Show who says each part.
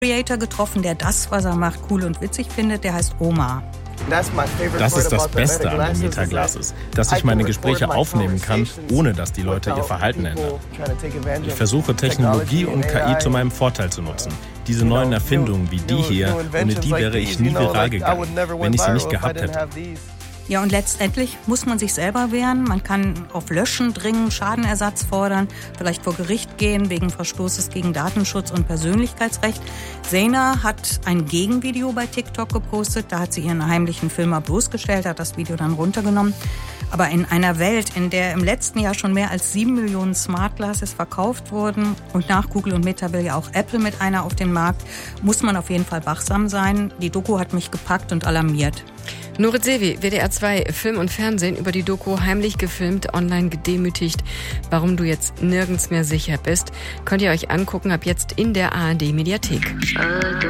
Speaker 1: Creator getroffen, der das, was er macht, cool und witzig findet. Der heißt Omar.
Speaker 2: Das ist das Beste an den Meta-Glasses, dass ich meine Gespräche aufnehmen kann, ohne dass die Leute ihr Verhalten ändern. Ich versuche Technologie und KI zu meinem Vorteil zu nutzen. Diese neuen Erfindungen wie die hier, ohne die wäre ich nie viral gegangen, wenn ich sie nicht gehabt hätte.
Speaker 1: Ja, und letztendlich muss man sich selber wehren. Man kann auf Löschen dringen, Schadenersatz fordern, vielleicht vor Gericht gehen wegen Verstoßes gegen Datenschutz und Persönlichkeitsrecht. Zaina hat ein Gegenvideo bei TikTok gepostet. Da hat sie ihren heimlichen Filmer bloßgestellt, hat das Video dann runtergenommen. Aber in einer Welt, in der im letzten Jahr schon mehr als 7 Millionen Smart Glasses verkauft wurden und nach Google und Meta will ja auch Apple mit einer auf den Markt, muss man auf jeden Fall wachsam sein. Die Doku hat mich gepackt und alarmiert.
Speaker 3: Nurit Sevi, WDR 2 Film und Fernsehen über die Doku Heimlich gefilmt, online gedemütigt. Warum du jetzt nirgends mehr sicher bist, könnt ihr euch angucken ab jetzt in der ARD Mediathek.